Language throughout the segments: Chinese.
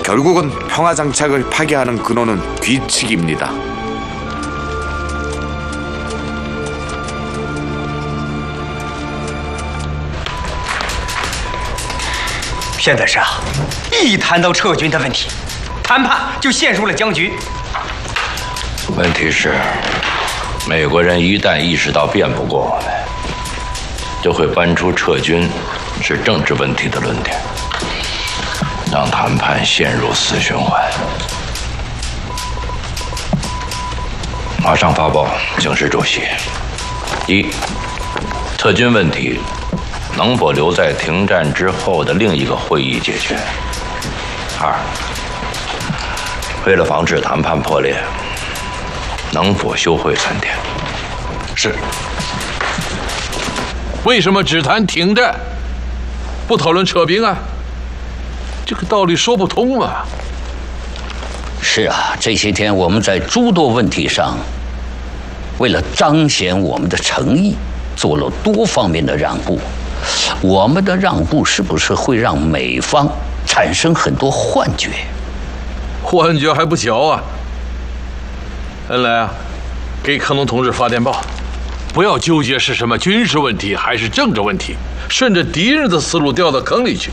결국은 평화장착을 파괴하는 근원은 뒤치기입니다. 现在是啊，一谈到撤军的问题，谈判就陷入了僵局。 问题是，美国人一旦意识到辩不过我们，就会搬出撤军是政治问题的论点，让谈判陷入死循环。马上发报请示主席：一，撤军问题能否留在停战之后的另一个会议解决？二，为了防止谈判破裂，能否休会3天？ 是。为什么只谈停战，不讨论撤兵啊？这个道理说不通啊。 是啊，这些天我们在诸多问题上，为了彰显我们的诚意，做了多方面的让步。我们的让步是不是会让美方产生很多幻觉？ 幻觉还不小啊！恩来啊，给克隆同志发电报，不要纠结是什么军事问题还是政治问题，顺着敌人的思路掉到坑里去。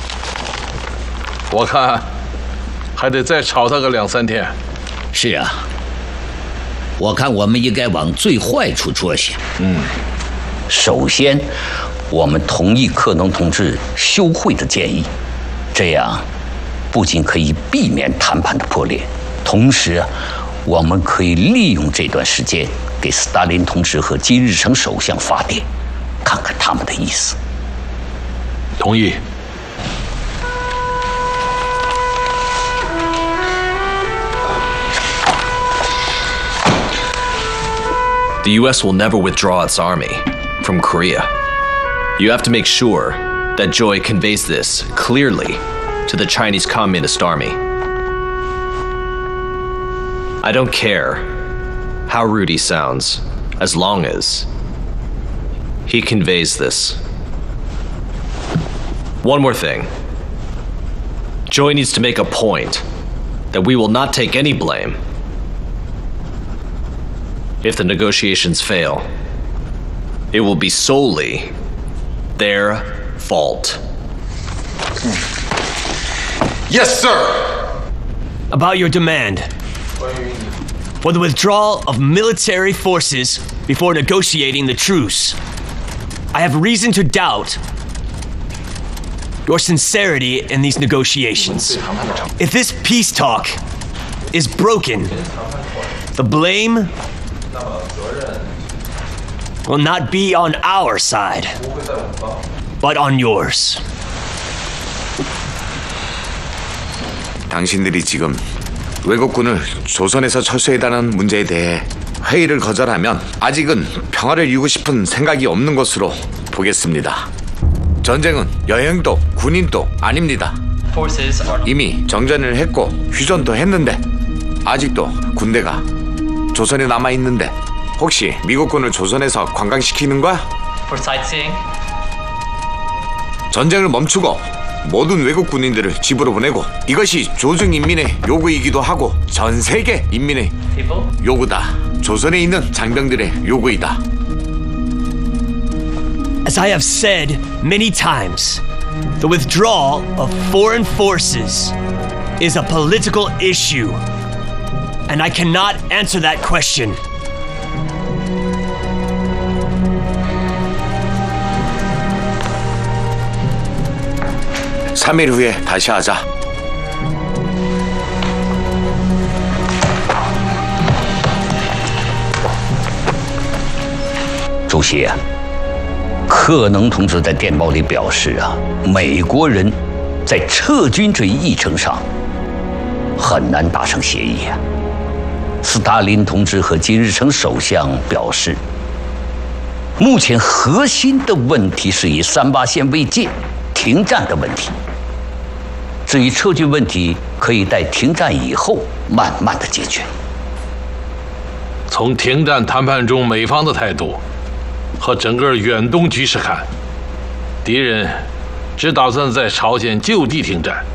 我看还得再吵他个2、3天。 是啊，我看我们应该往最坏处着想。首先，我们同意克农同志休会的建议，这样不仅可以避免谈判的破裂，同时我们可以利用这段时间给斯大林同志和金日成首相发电，看看他们的意思。 同意。 The U.S. will never withdraw its army from Korea. You have to make sure that Joy conveys this clearly to the Chinese Communist Army. I don't care how rude he sounds, as long as he conveys this. One more thing. Joy needs to make a point that we will not take any blame if the negotiations fail. It will be solely their fault. Yes, sir! About your demand for the withdrawal of military forces before negotiating the truce. I have reason to doubt your sincerity in these negotiations. If this peace talk is broken, the blame will not be on our side, but on yours. 당신들이 지금 외국군을 조선에서 철수해달라는 문제에 대해 회의를 거절하면 아직은 평화를 이루고 싶은 생각이 없는 것으로 보겠습니다. 전쟁은 여행도 군인도 아닙니다. 이미 정전을 했고 휴전도 했는데 아직도 군대가 조선에 남아있는데 혹시 미국군을 조선에서 관광시키는 거야? 전쟁을 멈추고 모든 외국 군인들을 집으로 보내고 이것이 조중인민의 요구이기도 하고 전 세계 인민의 요구다. 조선에 있는 장병들의 요구이다. As I have said many times, the withdrawal of foreign forces is a political issue, and I cannot answer that question. (3일) 후에 다시 하자. 主席啊，克能同志在电报里表示啊，美国人在撤军这一议程上很难达成协议啊。斯大林同志和金日成首相表示，目前核心的问题是以38线为界停战的问题。至于撤军问题，可以待停战以后慢慢的解决。 从停战谈判中美方的态度和整个远东局势看，敌人只打算在朝鲜就地停战，